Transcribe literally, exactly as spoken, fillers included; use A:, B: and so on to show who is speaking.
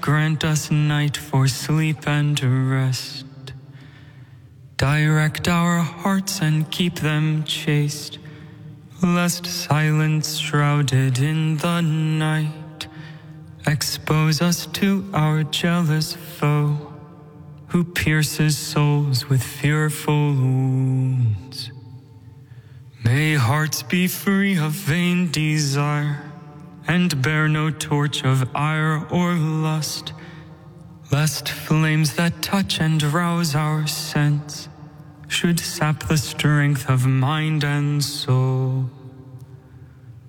A: grant us night for sleep and rest. Direct our hearts and keep them chaste, lest silence shrouded in the night expose us to our jealous foe, who pierces souls with fearful wounds. May hearts be free of vain desire, and bear no torch of ire or lust, lest flames that touch and rouse our sense should sap the strength of mind and soul.